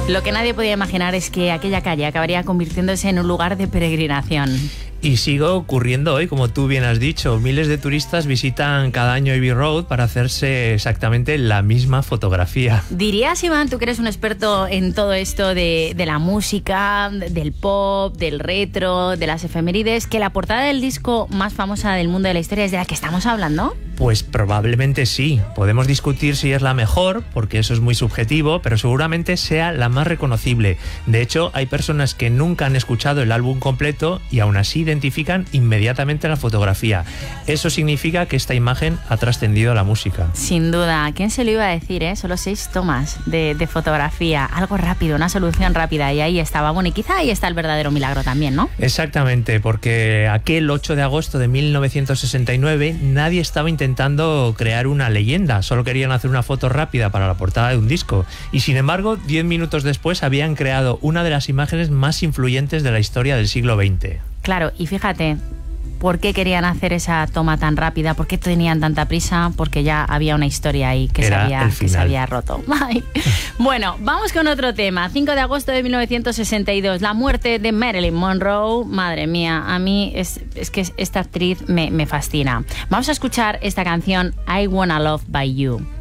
Lo que nadie podía imaginar es que aquella calle acabaría convirtiéndose en un lugar de peregrinación. Y sigue ocurriendo hoy, como tú bien has dicho. Miles de turistas visitan cada año Abbey Road para hacerse exactamente la misma fotografía. ¿Dirías, Iván, tú que eres un experto en todo esto de la música, del pop, del retro, de las efemérides, que la portada del disco más famosa del mundo de la historia es de la que estamos hablando? Pues probablemente sí. Podemos discutir si es la mejor, porque eso es muy subjetivo, pero seguramente sea la más reconocible. De hecho, hay personas que nunca han escuchado el álbum completo y aún así identifican inmediatamente la fotografía. Eso significa que esta imagen ha trascendido a la música. Sin duda. ¿Quién se lo iba a decir, eh? Solo 6 tomas de fotografía. Algo rápido, una solución rápida. Y ahí estaba. Bueno, y quizá ahí está el verdadero milagro también, ¿no? Exactamente, porque aquel 8 de agosto de 1969 nadie estaba intentando crear una leyenda. Solo querían hacer una foto rápida para la portada de un disco. Y sin embargo, 10 minutos después habían creado una de las imágenes más influyentes de la historia del siglo XX. Claro, y fíjate, ¿por qué querían hacer esa toma tan rápida? ¿Por qué tenían tanta prisa? Porque ya había una historia ahí que se había roto. Ay. Bueno, vamos con otro tema. 5 de agosto de 1962, la muerte de Marilyn Monroe. Madre mía, a mí es que esta actriz me fascina. Vamos a escuchar esta canción, I Wanna Love by You.